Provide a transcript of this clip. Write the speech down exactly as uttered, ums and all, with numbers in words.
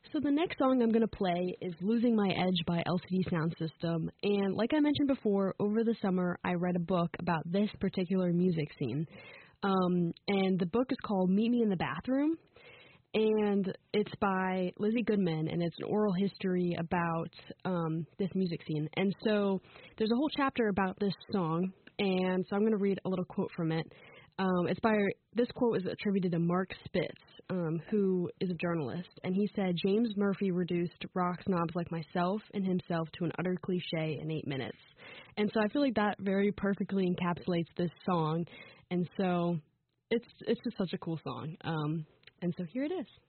So the next song I'm going to play is Losing My Edge by L C D Sound System. And like I mentioned before, over the summer I read a book about this particular music scene. Um, and the book is called Meet Me in the Bathroom. And it's by Lizzie Goodman, and it's an oral history about um, this music scene. And so there's a whole chapter about this song, and so I'm going to read a little quote from it. Um, it's by, this quote is attributed to Mark Spitz, um, who is a journalist, and he said, James Murphy reduced rock snobs like myself and himself to an utter cliche in eight minutes. And so I feel like that very perfectly encapsulates this song, and so it's it's just such a cool song. Um, and so here it is.